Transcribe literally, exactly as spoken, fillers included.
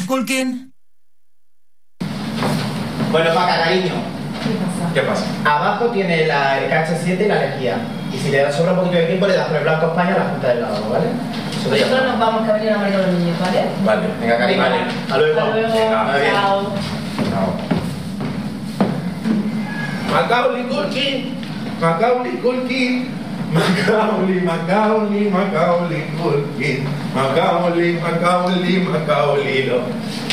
Culkin. Bueno, Paca, cariño. ¿Qué pasa? Abajo tiene la, el K H siete y la lejía. Y si le das sobra un poquito de tiempo, le das por el Blanco España a la punta del lado, ¿vale? Nosotros nos vamos, que ha venido a marido los niños, ¿vale? Vale. Venga, cariño. Vale. Hasta luego. Hasta luego. Venga, muy bien. Chao. Chao. Macaulay Culkin. Macaulay Culkin. Macaulay, Macaulay, Macaulay Culkin. Macaulay, Macaulay, Macaulay. No.